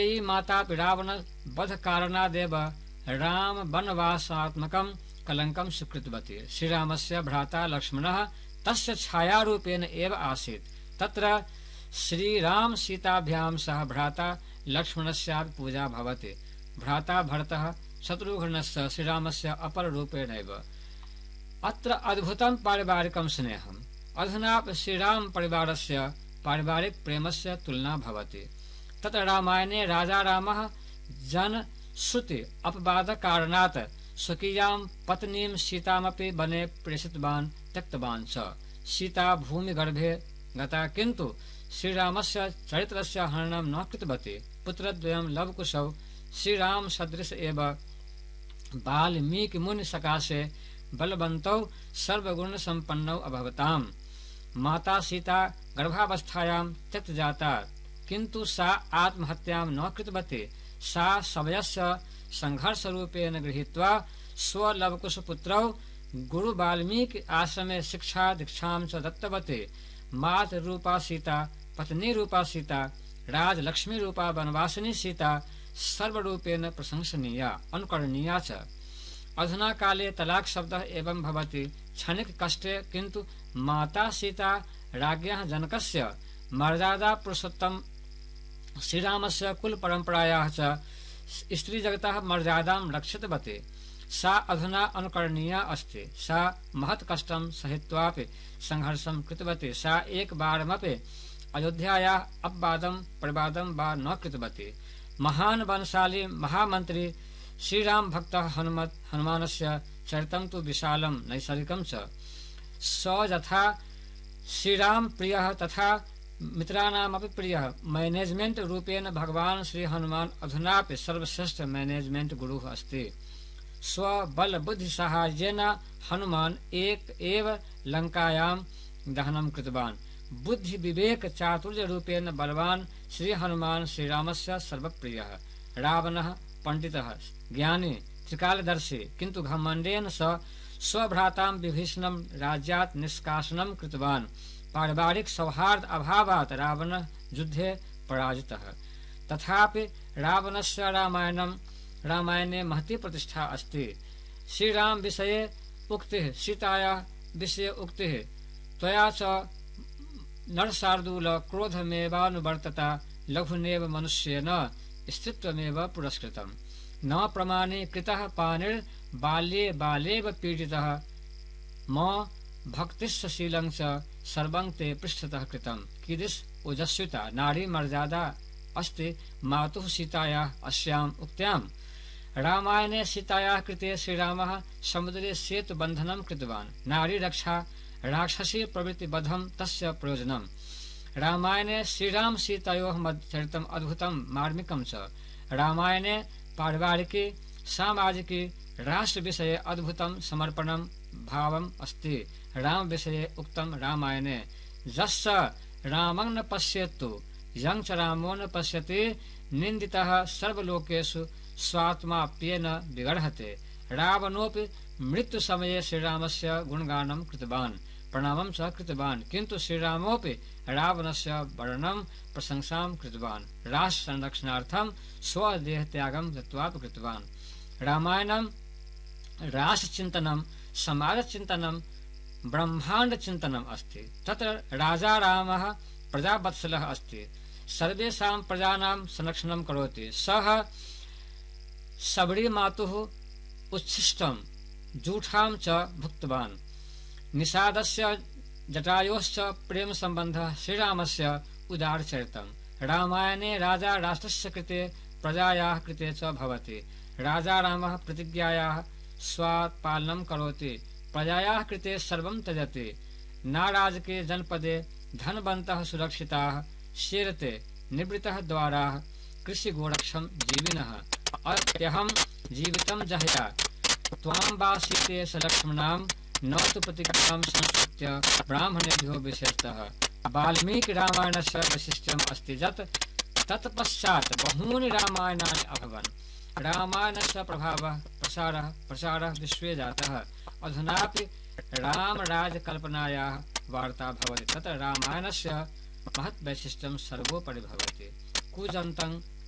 माता रावण वध कारणादेव राम वनवासात्मकं कलंकं स्वीकृतवती। श्रीरामस्य भ्राता लक्ष्मणः तस्य छायारूपेण एव आसीत्। तत्र श्रीराम सीताभ्यां सह भ्राता लक्ष्मणस्यापि पूजा भवति। भ्राता भरतः शत्रुघ्नस्य श्रीरामस्य अपररूपेणैव। अत्र अद्भुतं पारिवारिकं स्नेहम्। अधुनापि श्रीराम परिवारस्य पारिवारिक प्रेमस्य तुलना भवति। तत्र रामायणे राजा रामः जनश्रुति अपवादकारणात् स्वकीयां पत्नीं सीतामपि वने प्रेषितवान् त्यक्तवान् च। सीता भूमिगर्भे गता, किन्तु श्रीरामस्य चरित्रस्य हननं न कृतवती। पुत्रद्वयं लवकुशौ श्रीराम सदृश एव वाल्मीकि मुनि सकाशे बलवन्तौ सर्वगुण संपन्नौ अभवताम्। माता सीता गर्भावस्थायां त्यक्तजाता, किन्तु सा आत्महत्यां न कृतवती। सा शवयस्य संघर्षरूपेण गृहीत्वा स्वलवकुशपुत्रौ गुरु वाल्मीकि आश्रमे शिक्षा दीक्षां च दत्तवती। मातृरूपा सीता, पत्नीरूपा सीता, राजलक्ष्मीरूपा वनवासिनी सीता सर्वरूपेण प्रशंसनीया अनुकरणीया च। अधुना काले तलाक शब्दः एवं भवति क्षणिक कष्टे, किन्तु माता सीता राज्ञः जनकस्य मर्यादा पुरुषोत्तम श्रीरामस्य कुल परंपरायाः च स्त्रीजगतः मर्यादां रक्षितवती। सा अधुना अनुकरणीया अस्ति। सा महत् कष्टं सहित्वापि संघर्षं कृतवती। सा एकवारमपि अयोध्यायाः अपवादं परिवादं वा न कृतवती। महान वनशाली महामंत्री श्रीराम भक्तः हनुमानस्य चरितं तु विशालं नैसर्गिकं च। स यथा श्रीराम प्रियः तथा मित्राणामपि प्रियः। मैनेजमेंट रूपेण भगवान श्री हनुमान अधुनापि सर्वश्रेष्ठ मैनेजमेंट गुरुः अस्ति। स्वबल बुद्धि साहाय्येन हनुमान एक एव लंकायां दहनं कृतवान्। बुद्धि विवेक चातुर्य रूपेण बलवान श्री हनुमान श्रीरामस्य सर्वप्रियः। रावणः पंडितः ज्ञानी त्रिकालदर्शी, किन्तु घमण्डेन स स्वभ्रातां विभीषणं राज्यात् निष्कासनं कृतवान्। पारिवारिक सौहार्द अभावात् रावणः युद्धे पराजितः। तथापि रावणस्य रामायणे महती प्रतिष्ठा अस्ति। श्रीराम विषये उक्तिः, सीतायाः विषये उक्तिः, त्वया च नरशार्दूल क्रोधमेवानुवर्तता लघुनेव मनुष्येन स्त्रीत्वमेव पुरस्कृतम्। न प्रमाणे कृतः पाणिर्बाल्ये बालेव पीडितः। म भक्तिश्शीलं च सर्वं ते पृष्ठतः कृतं। कीदृश ओजस्विता नारी मर्यादा अस्ति मातुः सीतायाः अस्याम् उक्त्याम्। रामायणे सीतायाः कृते श्रीरामः समुद्रे सेतुबन्धनं कृतवान्। नारी रक्षा राक्षसी प्रवृत्ति वधं तस्य प्रयोजनम्। रामायणे श्रीराम सीतयोः मध्ये चरितम् अद्भुतं मार्मिकं च। रामायणे पारिवारिकी सामाजिकी राष्ट्र विषये अद्भुतं समर्पणं भावम् अस्ति। राम विषये उक्तं रामायणे, यस्य रामं न पश्येत्तु यं च रामो न पश्यति निन्दितः सर्वलोकेषु स्वात्माप्येन विगर्हते। रावणोऽपि मृत्युसमये श्रीरामस्य गुणगानं कृतवान्, प्रणामं च कृतवान्, किन्तु श्रीरामोऽपि रावणस्य वर्णनं प्रशंसां कृतवान्। राष्ट्र संरक्षणार्थं स्वदेहत्यागं दत्त्वापि कृतवान्। रामायणं राष्ट्रचिन्तनं समाजचिन्तनं ब्रह्माण्डचिन्तनम् अस्ति। तत्र राजा रामः प्रजावत्सलः अस्ति। सर्वेषां प्रजानां संरक्षणं करोति। सः सबरी मातुः उच्छिष्टं जूठां च भुक्तवान्। निषादस्य जटायोश्च प्रेम संबंधः श्रीरामस्य उदारचरितम्। रामायणे राजा राष्ट्रस्य कृते प्रजायाः कृते च भवति। राजा रामः प्रतिज्ञायाः स्वापालनं करोति, प्रजायाः कृते सर्वं त्यजति। नाराजके जनपदे धनवन्तः सुरक्षिताः शेरते निवृत्तः द्वाराः कृषिगोरक्षं जीविनः। अत्यहं जीवितं जहया त्वां वा सीते सलक्ष्मणां न तु प्रतिज्ञां संस्कृत्य ब्राह्मणेभ्यो विशेषतः। वाल्मीकि रामायणस्य वैशिष्ट्यम् अस्ति यत् तत्पश्चात् बहूनि रामायणानि अभवन्। रामायणस्य प्रभावः प्रसारः विश्वे जातः। अधुनापि रामराजकल्पनायाः वार्ता भवति। तत्र रामायणस्य महत् वैशिष्ट्यं सर्वोपरि भवति। कूजन्तं